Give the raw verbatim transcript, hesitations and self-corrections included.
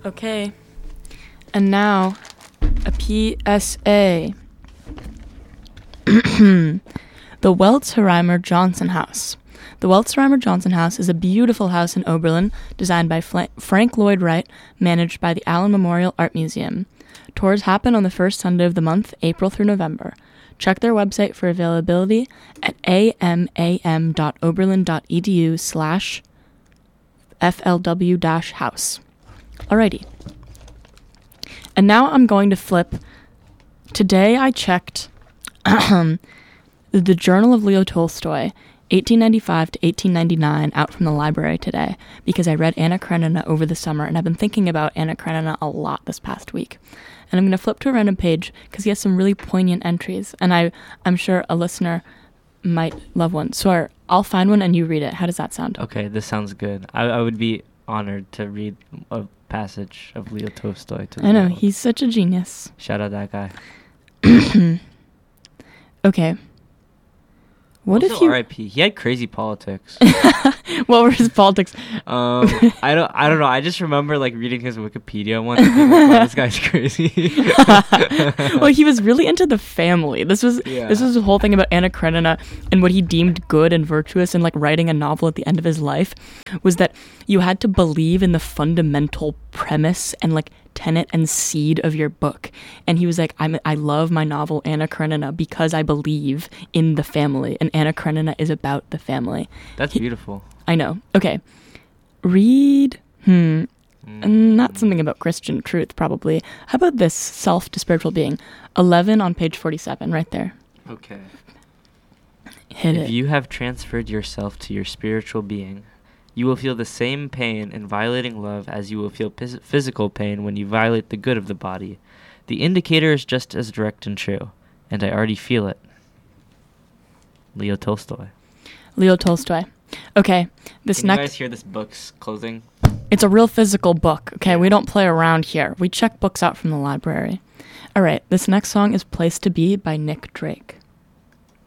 Okay. And now, a P S A. The Weltzheimer Johnson House. The Weltzheimer Johnson House is a beautiful house in Oberlin, designed by Fla- Frank Lloyd Wright, managed by the Allen Memorial Art Museum. Tours happen on the first Sunday of the month, April through November. Check their website for availability at amam.oberlin.edu slash flw-house. Alrighty. And now I'm going to flip. Today I checked the Journal of Leo Tolstoy, eighteen ninety-five to eighteen ninety-nine, out from the library today, because I read Anna Karenina over the summer, and I've been thinking about Anna Karenina a lot this past week. And I'm going to flip to a random page because he has some really poignant entries, and I, I'm sure a listener might love one. So I'll find one and you read it. How does that sound? Okay, this sounds good. I, I would be honored to read a passage of Leo Tolstoy to the I know, world. he's such a genius. Shout out that guy. Okay. What also if you... R I P He had crazy politics. What were his politics? Um, I don't, I don't know. I just remember like reading his Wikipedia once. And being like, wow, this guy's crazy. Well, he was really into the family. This was Yeah. this was the whole thing about Anna Karenina and what he deemed good and virtuous in like writing a novel at the end of his life was that you had to believe in the fundamental premise and like tenet and seed of your book. And he was like, I'm, I love my novel Anna Karenina because I believe in the family, and Anna Karenina is about the family. That's He- beautiful. I know. Okay. Read. Hmm. Mm. Not something about Christian truth, probably. How about this? Self to spiritual being. eleven on page forty-seven, right there. Okay. Hit If it. you have transferred yourself to your spiritual being, you will feel the same pain in violating love as you will feel phys- physical pain when you violate the good of the body. The indicator is just as direct and true, and I already feel it. Leo Tolstoy. Leo Tolstoy. Okay. This Can you next... guys hear this book's closing? It's a real physical book, okay? We don't play around here. We check books out from the library. All right. This next song is Place to Be by Nick Drake.